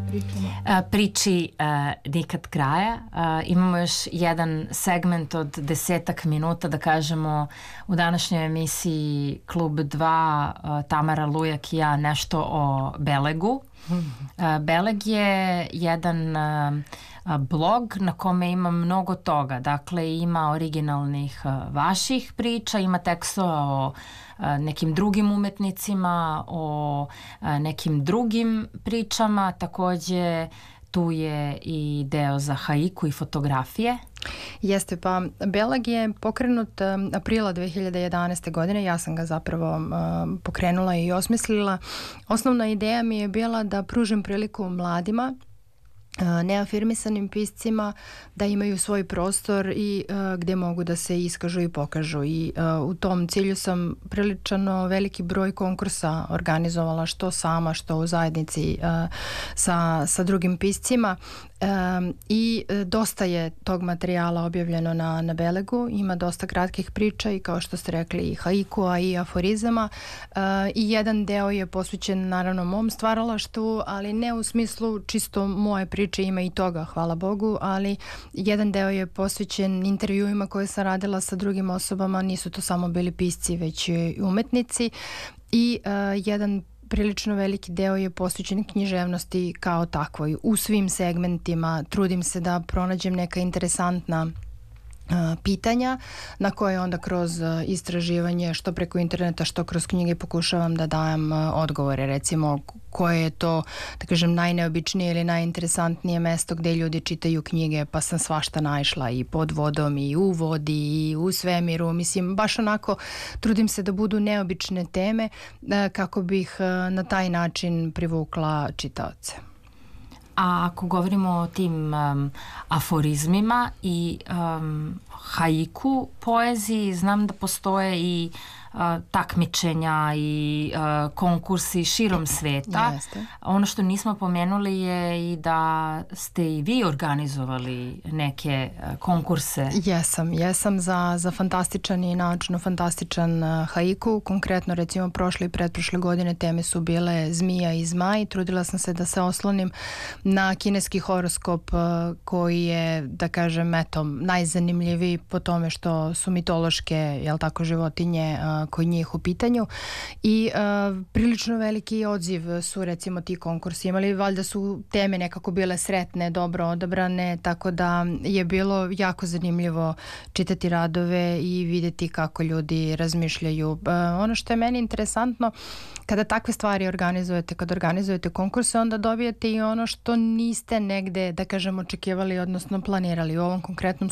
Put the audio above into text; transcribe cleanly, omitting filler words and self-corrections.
Priči nikad kraja. Imamo još jedan segment od 10 minuta, da kažemo, u današnjoj emisiji Klub 2, Tamara Lujak i ja, nešto o Belegu. Beleg je jedan blog na kome ima mnogo toga. Dakle, ima originalnih vaših priča, ima tekstova o nekim drugim umetnicima, o nekim drugim pričama. Takođe, tu je i deo za haiku i fotografije. Jeste, pa Beleg je pokrenut aprila 2011. godine, ja sam ga zapravo pokrenula i osmislila. Osnovna ideja mi je bila da pružim priliku mladima, neafirmisanim piscima, da imaju svoj prostor i gde mogu da se iskažu i pokažu. I u tom cilju sam prilično veliki broj konkursa organizovala, što sama, što u zajednici sa drugim piscima. I dosta je tog materijala objavljeno na Belegu, ima dosta kratkih priča i, kao što ste rekli, i haikua i aforizama, i jedan deo je posvećen naravno mom stvaralaštvu, ali ne u smislu čisto moje priče, ima i toga, hvala Bogu, ali jedan deo je posvećen intervjuima koje sam radila sa drugim osobama, nisu to samo bili pisci, već i umetnici, i jedan prilično veliki deo je posvećen književnosti kao takvoj. U svim segmentima trudim se da pronađem neka interesantna pitanja na koje onda kroz istraživanje, što preko interneta, što kroz knjige, pokušavam da dajem odgovore. Recimo, koje je to, da kažem, najneobičnije ili najinteresantnije mesto gde ljudi čitaju knjige, pa sam svašta naišla i pod vodom i u vodi i u svemiru. Mislim, baš onako trudim se da budu neobične teme kako bih na taj način privukla čitaoce. A ako govorimo o tim aforizmima i haiku poeziji, znam da postoje i takmičenja i konkursi širom sveta. Jeste. Ono što nismo pomenuli je i da ste i vi organizovali neke konkurse. Jesam za fantastičan i naučno fantastičan haiku. Konkretno, recimo, prošle i pretprošle godine teme su bile Zmija i Zmaj. Trudila sam se da se oslonim na kineski horoskop koji je, da kažem, eto, najzanimljiviji po tome što su mitološke, jel tako, životinje kod njih u pitanju, i prilično veliki odziv su, recimo, ti konkursi imali. Valjda su teme nekako bile sretne, dobro odabrane, tako da je bilo jako zanimljivo čitati radove i videti kako ljudi razmišljaju. Ono što je meni interesantno, kada takve stvari organizujete, kada organizujete konkurse, onda dobijete i ono što niste negde, da kažem, očekivali, odnosno planirali. U ovom konkretnom